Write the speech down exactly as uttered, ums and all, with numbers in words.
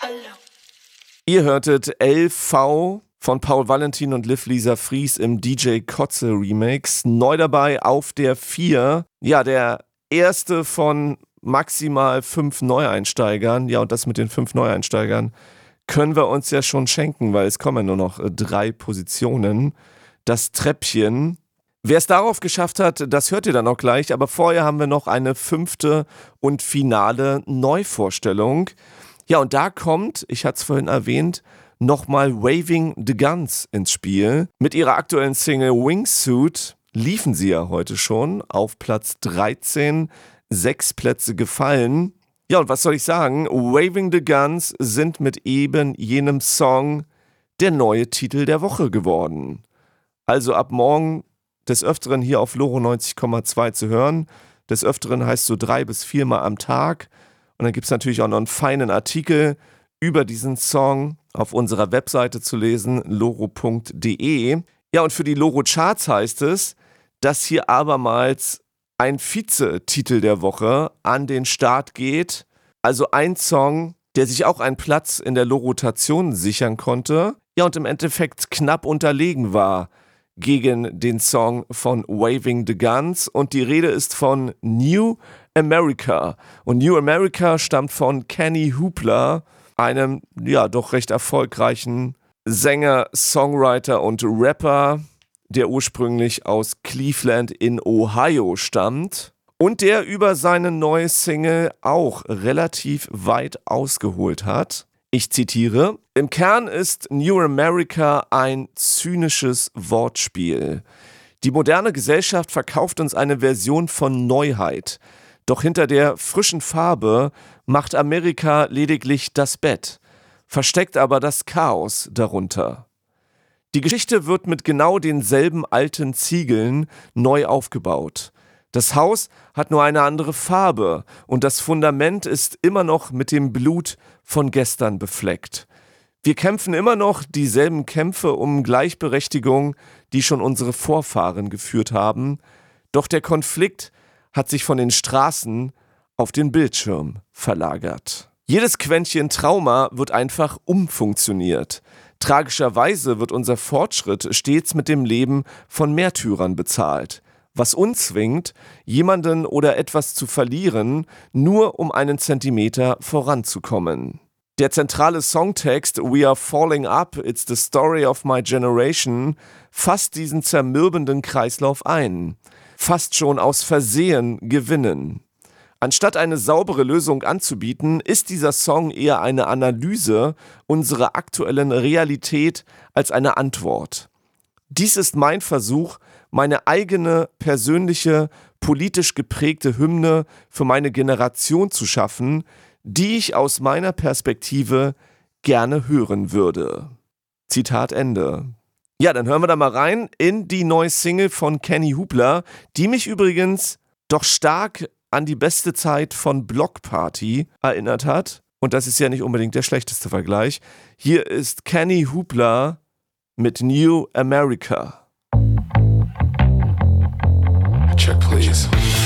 Ihr hörtet L V von Paul Valentin und Liv Lisa Fries im D J Kotze Remix. Neu dabei auf der vier. Ja, der erste von maximal fünf Neueinsteigern. Ja, und das mit den fünf Neueinsteigern können wir uns ja schon schenken, weil es kommen nur noch drei Positionen. Das Treppchen. Wer es darauf geschafft hat, das hört ihr dann auch gleich. Aber vorher haben wir noch eine fünfte und finale Neuvorstellung. Ja, und da kommt, ich hatte es vorhin erwähnt, nochmal Waving the Guns ins Spiel. Mit ihrer aktuellen Single Wingsuit liefen sie ja heute schon auf Platz dreizehn, sechs Plätze gefallen. Ja, und was soll ich sagen? Waving the Guns sind mit eben jenem Song der neue Titel der Woche geworden. Also ab morgen des Öfteren hier auf Loro neunzig Komma zwei zu hören. Des Öfteren heißt so drei bis viermal am Tag. Und dann gibt es natürlich auch noch einen feinen Artikel über diesen Song auf unserer Webseite zu lesen, loro punkt de. Ja, und für die Loro Charts heißt es, dass hier abermals ein Vize-Titel der Woche an den Start geht. Also ein Song, der sich auch einen Platz in der Loro-Rotation sichern konnte. Ja, und im Endeffekt knapp unterlegen war gegen den Song von Waving the Guns. Und die Rede ist von New America. Und New America stammt von Kenny Hoopla, einem ja doch recht erfolgreichen Sänger, Songwriter und Rapper, der ursprünglich aus Cleveland in Ohio stammt und der über seine neue Single auch relativ weit ausgeholt hat. Ich zitiere: Im Kern ist New America ein zynisches Wortspiel. Die moderne Gesellschaft verkauft uns eine Version von Neuheit. Doch hinter der frischen Farbe macht Amerika lediglich das Bett, versteckt aber das Chaos darunter. Die Geschichte wird mit genau denselben alten Ziegeln neu aufgebaut. Das Haus hat nur eine andere Farbe und das Fundament ist immer noch mit dem Blut von gestern befleckt. Wir kämpfen immer noch dieselben Kämpfe um Gleichberechtigung, die schon unsere Vorfahren geführt haben. Doch der Konflikt hat sich von den Straßen auf den Bildschirm verlagert. Jedes Quäntchen Trauma wird einfach umfunktioniert. Tragischerweise wird unser Fortschritt stets mit dem Leben von Märtyrern bezahlt, was uns zwingt, jemanden oder etwas zu verlieren, nur um einen Zentimeter voranzukommen. Der zentrale Songtext We are falling up, it's the story of my generation fasst diesen zermürbenden Kreislauf ein. Fast schon aus Versehen gewinnen. Anstatt eine saubere Lösung anzubieten, ist dieser Song eher eine Analyse unserer aktuellen Realität als eine Antwort. Dies ist mein Versuch, meine eigene, persönliche, politisch geprägte Hymne für meine Generation zu schaffen, die ich aus meiner Perspektive gerne hören würde. Zitat Ende. Ja, dann hören wir da mal rein in die neue Single von Kenny Hoopla, die mich übrigens doch stark an die beste Zeit von Block Party erinnert hat. Und das ist ja nicht unbedingt der schlechteste Vergleich. Hier ist Kenny Hoopla mit New America. Check, please.